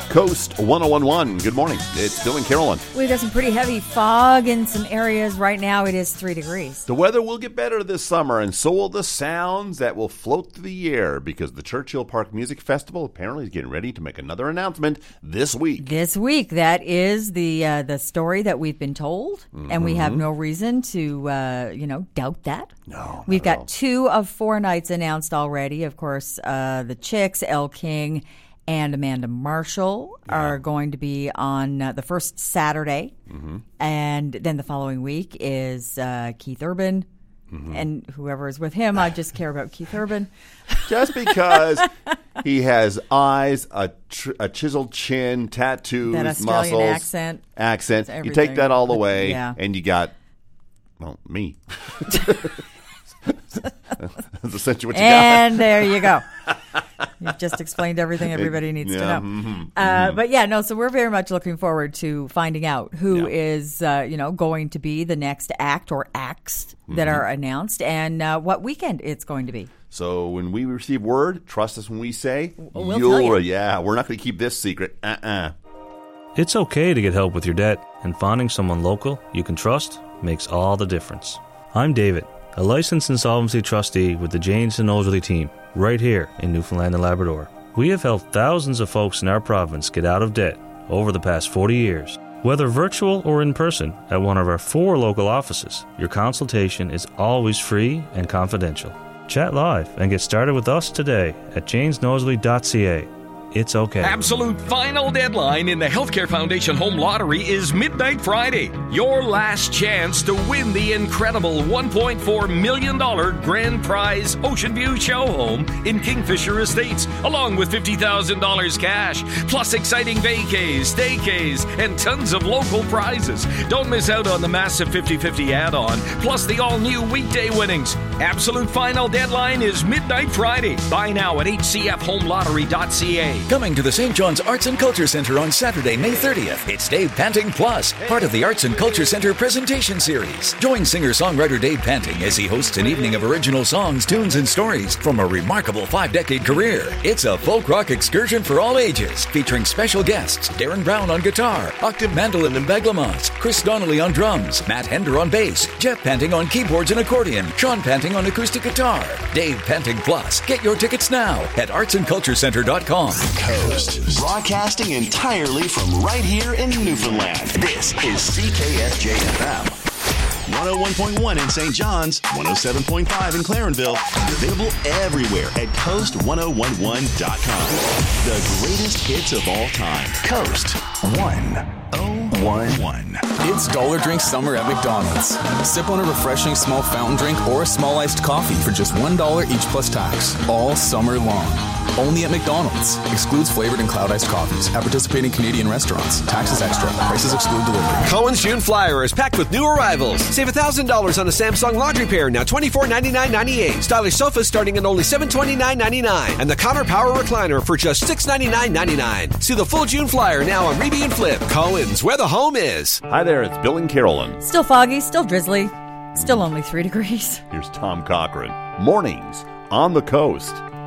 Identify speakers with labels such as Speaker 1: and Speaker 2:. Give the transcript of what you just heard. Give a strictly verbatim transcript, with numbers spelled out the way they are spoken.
Speaker 1: Coast one oh one point one. Good morning. It's Bill and Carolyn.
Speaker 2: We've got some pretty heavy fog in some areas. Right now it is three degrees.
Speaker 1: The weather will get better this summer, and so will the sounds that will float through the air, because the Churchill Park Music Festival apparently is getting ready to make another announcement this week.
Speaker 2: This week. That is the uh, the story that we've been told, mm-hmm. and we have no reason to, uh, you know, doubt that.
Speaker 1: No.
Speaker 2: We've got
Speaker 1: all.
Speaker 2: two of four nights announced already. Of course, uh, the Chicks, Elle King, and Amanda Marshall yeah. are going to be on uh, the first Saturday. Mm-hmm. And then the following week is uh, Keith Urban. Mm-hmm. And whoever is with him, I just care about Keith Urban.
Speaker 1: Just because he has eyes, a, tr- a chiseled chin, tattoos,
Speaker 2: that Australian
Speaker 1: muscles.
Speaker 2: accent.
Speaker 1: Accent. You take that all the way,
Speaker 2: yeah.
Speaker 1: and you got, well, me. That's essentially what you
Speaker 2: and
Speaker 1: got.
Speaker 2: there you go. You've just explained everything everybody needs
Speaker 1: yeah,
Speaker 2: to know.
Speaker 1: Mm-hmm,
Speaker 2: uh,
Speaker 1: mm-hmm.
Speaker 2: But yeah, no, so we're very much looking forward to finding out who
Speaker 1: yeah.
Speaker 2: is, uh, you know, going to be the next act or acts mm-hmm. that are announced, and uh, what weekend it's going to be.
Speaker 1: So when we receive word, trust us when we say,
Speaker 2: we'll
Speaker 1: you'll,
Speaker 2: tell you.
Speaker 1: yeah, we're not going to keep this secret. Uh-uh.
Speaker 3: It's okay to get help with your debt, and finding someone local you can trust makes all the difference. I'm David, a licensed insolvency trustee with the Janes and Nosworthy team, right here in Newfoundland and Labrador. We have helped thousands of folks in our province get out of debt over the past forty years. Whether virtual or in person at one of our four local offices, your consultation is always free and confidential. Chat live and get started with us today at janes nosworthy dot c a. It's okay.
Speaker 4: Absolute final deadline in the Healthcare Foundation Home Lottery is Midnight Friday. Your last chance to win the incredible one point four million dollars grand prize Ocean View Show Home in Kingfisher Estates, along with fifty thousand dollars cash, plus exciting vacays, staycays, and tons of local prizes. Don't miss out on the massive fifty-fifty add-on, plus the all-new weekday winnings. Absolute final deadline is Midnight Friday. Buy now at h c f home lottery dot c a.
Speaker 5: Coming to the Saint John's Arts and Culture Centre on Saturday, May thirtieth, it's Dave Panting Plus, part of the Arts and Culture Centre presentation series. Join singer-songwriter Dave Panting as he hosts an evening of original songs, tunes, and stories from a remarkable five-decade career. It's a folk rock excursion for all ages, featuring special guests Darren Brown on guitar, octave mandolin and beglamons, Chris Donnelly on drums, Matt Hender on bass, Jeff Panting on keyboards and accordion, Sean Panting on acoustic guitar. Dave Panting Plus. Get your tickets now at arts and culture centre dot com.
Speaker 6: Coast, broadcasting entirely from right here in Newfoundland. This is C K S J F M. one oh one point one in Saint John's, one oh seven point five in Clarenville, and available everywhere at coast ten eleven dot com. The greatest hits of all time. Coast one oh one one.
Speaker 7: It's Dollar Drink Summer at McDonald's. Sip on a refreshing small fountain drink or a small iced coffee for just one dollar each plus tax, all summer long. Only at McDonald's. Excludes flavored and cloud iced coffees. At participating Canadian restaurants. Taxes extra. Prices exclude delivery.
Speaker 8: Cohen's June Flyer is packed with new arrivals. Save one thousand dollars on a Samsung laundry pair, now twenty-four ninety-nine ninety-eight. Stylish sofas starting at only seven twenty-nine ninety-nine. And the Connor Power Recliner for just six ninety-nine ninety-nine. See the full June Flyer now on Reedy and Flip. Cohen's, where the home is.
Speaker 1: Hi there, it's Bill and Carolyn.
Speaker 2: Still foggy, still drizzly, still only three degrees.
Speaker 1: Here's Tom Cochran. Mornings on the Coast.